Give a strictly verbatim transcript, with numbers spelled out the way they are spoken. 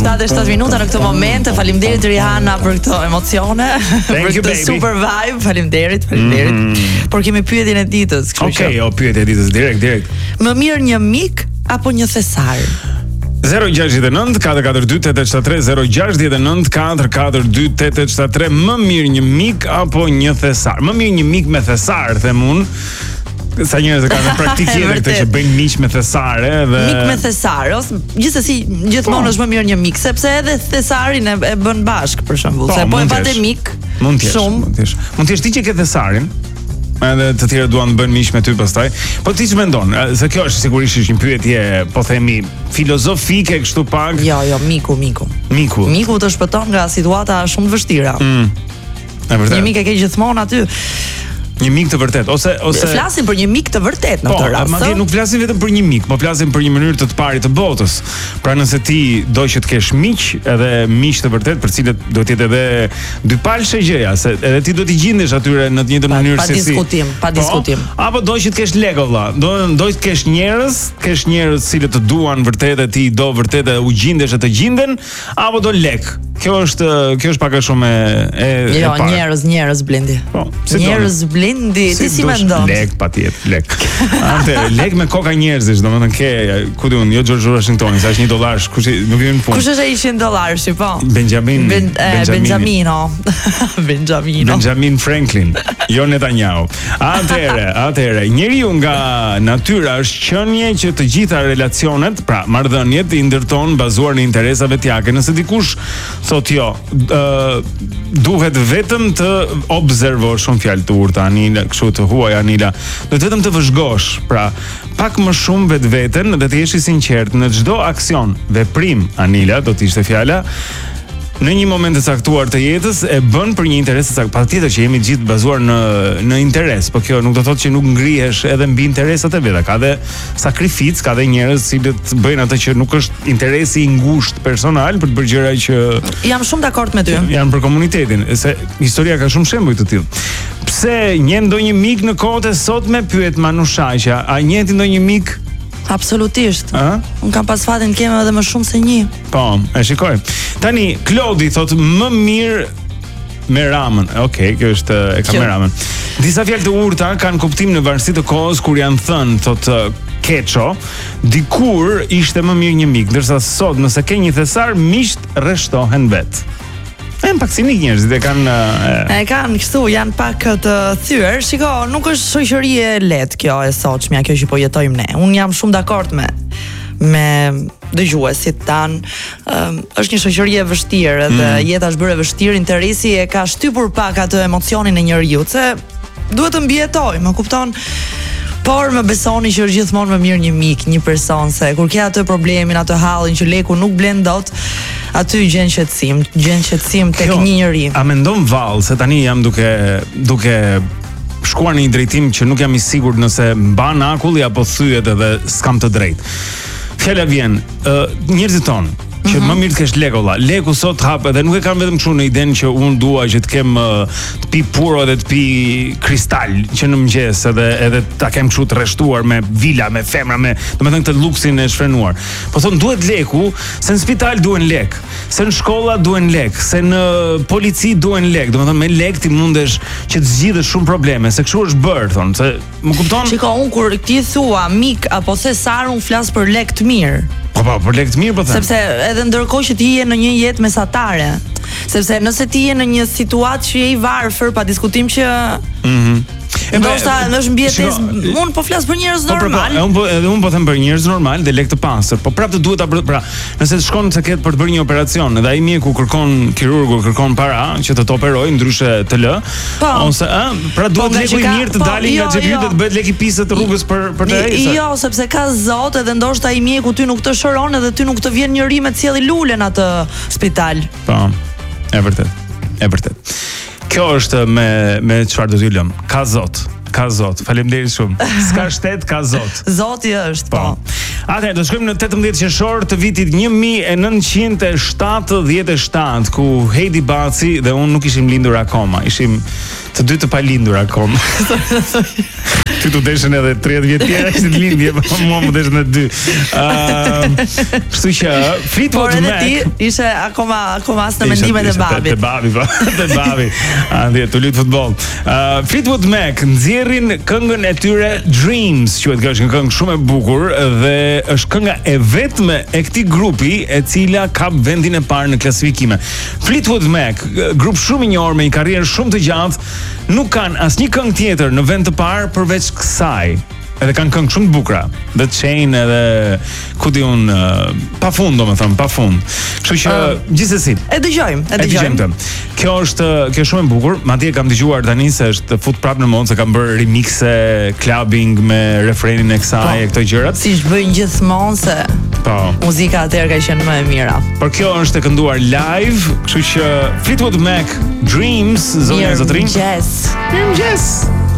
shtatëdhjetë e shtatë minuta në këtë moment. Faleminderit Rihanna për këtë emocione, për këtë baby. super vibe. Faleminderit, faleminderit. Mm. Por kemi pyetjen e ditës, kështu që. Okej, o pyetja e ditës direkt, direkt. Më mirë një mik apo një thesar? zero gjasht e nëntë katër katër dy tetë shtat tre zero gjasht e nëntë katër katër dy tetë shtat tre. Më mirë një mik apo një thesar? Më mirë një mik me thesar, them unë. Sa njerëz e kanë praktikë këtë që bëjnë miq me thesare dhe mik me thesar, ose gjithsesi gjithmonë është më mirë një mik, sepse edhe thesarin e, e bën bashk për shembull, se po e patë mik. Mund të jesh, shumë. mund të jesh. Mund të jesh ti që ke thesarin, edhe të tjerë duan të bëjnë miq me ty pastaj. Po ti ç'mendon? Se kjo është sigurisht është një pyetje, po themi, filozofike kështu pak. Jo, jo, miku, miku. Miku. Miku të shpëton nga situata shumë të vështira. Mm. E vërtet. Një mik e ke gjithmonë aty. Një mik të vërtet, ose ose flasim për një mik të vërtet në këtë rast. Po, madje nuk flasim vetëm për një mik, po flasim për një mënyrë të të parit të botës. Pra nëse ti do që të kesh miq, edhe miq të vërtet, për cilët do të jetë edhe dy palëshe gjëja, se edhe ti do t'i gjendesh atyre në të njëjtën mënyrë se si. Pa diskutim, pa diskutim. Po, apo do që të kesh lego valla, do do të kesh njerëz, kesh njerëz që të duan vërtet e ti do vërtet e u gjendesh e të gjenden, apo do lek. Kjo është kjo është pak a shumë e e Jo, njerëz, njerëz Blendi. Po, si njerëz Blendi, ti si mendon? Lek patjetër, lek. Ante, lek me koka njerëzish, domethënë ke, ku diun, jo George Washingtoni, sa është një dollar, kush nuk vjen punë. Kush është ai njëqind dollarësh, po? Benjamin, ben, eh, Benjamino. Benjamino. Benjamin Franklin, jo Netanyahu. Atëre, atëre, njeriu nga natyra është qenie që të gjitha relacionet, pra marrëdhëniet i ndërton bazuar në interesave t'jake. Nëse dikush thot jo, uh, duhet vetëm të observosh, shumë fjalë të urta Anila, kështu të huaja Anila. Duhet vetëm të vëzhgosh, pra pak më shumë vetveten dhe të jesh i sinqert në çdo aksion, veprim Anila do të ishte fjala. Në një moment të caktuar të jetës e bën për një interes të caktuar. Patjetër që jemi gjithë bazuar në në interes, por kjo nuk do thotë që nuk ngrihesh edhe mbi interesat e veta. Ka dhe sakrificë, ka dhe njerëz që bëjnë atë që nuk është interesi i ngushtë personal për të bërë gjëra që Jam shumë dakord me ty. Janë për komunitetin, se historia ka shumë shembuj të tillë. Pse njeh ndonjë mik në kohët e sotme, pyet Manushaqja, a njeh ti ndonjë mik? Absolutisht. A? Un kam pas fatin të kem edhe më shumë se një. Po, e shikoj. Tani Klodi thot më mirë me Ramën. Okej, okay, kjo është e ka me Ramën. Disa fjalë të urta kanë kuptim në varësi të kohës kur janë thënë, thot Keço, dikur ishte më mirë një mik, ndërsa sot nëse ke një thesar, miqt rreshtohen vet. E në pak sinik njerëzit e kanë E, e kanë kështu, janë pak të thyer. Shiko, nuk është shoqëri e lehtë kjo e sotshmja, kjo që po jetojmë ne. Unë jam shumë dakord me me dëgjuesit tan. Um, është një shoqëri e vështirë dhe mm. jeta është bërë e vështirë, interesi e ka shtypur pak atë emocionin e njeriu, se duhet të mbijetojmë, më kupton? Por më besoni që është gjithmonë më mirë një mik, një person, se kur ke atë problemin, atë hallin që leku nuk blen dot, aty gjen qetësim, gjen qetësim tek një njeri. A mendon vallë se tani jam duke duke shkuar në një drejtim që nuk jam i sigurt nëse mban akulli apo thyet edhe s'kam të drejtë. Fjala vjen, uh, njerëzit tonë që mm-hmm. më mirë të kesh lek olla. Leku sot hap edhe nuk e kam vetëm kështu në idenë që unë dua që të kem uh, të pi puro edhe të pi kristal që në mëngjes edhe edhe ta kem kështu të rreshtuar me vila, me femra, me domethënë këtë luksin e shfrenuar. Po thon duhet leku, se në spital duhen lek, se në shkolla duhen lek, se në polici duhen lek. Domethënë me lek ti mundesh që të zgjidhësh shumë probleme, se kështu është bërë, thon, se më kupton? Shiko, unë kur ti thua mik apo thesar, unë flas për lek të mirë. Po po, për lek të mirë po them. Sepse edhe ndërkohë që ti je në një jetë mesatare, sepse nëse ti je në një situatë që je i varfër, pa diskutim që Mhm. ndoshta është mbijetesë, unë po flas për njerëz normal. Po, unë po edhe unë po them për njerëz normal dhe lek të pastër. Po prapë të duhet ta pra, nëse të shkon se ket për të bërë një operacion, edhe ai mjeku kërkon, kirurgu kërkon para që të të operojë ndryshe të lë, po, ose ë, pra duhet po, leku i mirë të po, dalë jo, nga xhepi jo. Dhe të bëhet lek i pisë të rrugës për për të ecë. Jo, sepse ka zot edhe ndoshta ai mjeku ty nuk të shëron edhe ty nuk të vjen njëri me të cilë lulen atë spital. Po. E vërtet. E vërtet. Kjo është me me çfarë do t'ju lëm. Ka Zot, ka Zot. Faleminderit shumë. S'ka shtet, ka Zot. Zoti është, po. po. Atëherë do shkojmë në tetëmbëdhjetë qershor të vitit një mijë e nëntëqind e shtatëdhjetë e shtatë, ku Heidi Baci dhe unë nuk ishim lindur akoma. Ishim të dy të pa lindur akoma. Ty tu deshën edhe tridhjetë vjet tjera ishte lindje, po mua më deshën edhe dy. Ëm, kështu që Fleetwood Mac. Por edhe ti ishe akoma akoma as në mendimet e babit. Te babi, po, te babi. Andi tu lut futboll. Uh, Fleetwood Mac nxjerrin këngën e tyre Dreams, quhet kjo është një këngë shumë e bukur dhe është kënga e vetme e këtij grupi e cila ka vendin e parë në klasifikime. Fleetwood Mac, grup shumë i njohur me një karrierë shumë të gjatë, nuk kanë asnjë këngë tjetër në vend të parë përveç kësaj. Edhe kanë këngë shumë të bukura. The Chain edhe ku di un uh, pafund, domethënë, pafund. Kështu që uh, gjithsesi. E dëgjojmë, e dëgjojmë. Kjo është kjo është shumë e bukur. Madje kam dëgjuar tani se është fut prapë në mund se kanë bërë remixe, clubbing me refrenin e kësaj e këto gjërat. Siç bëjnë gjithmonë se po. Muzika atëherë ka qenë më e mira. Por kjo është e kënduar live, kështu që Fleetwood Mac Dreams, zonë e zotrin. Mirëmëngjes. Mirëmëngjes.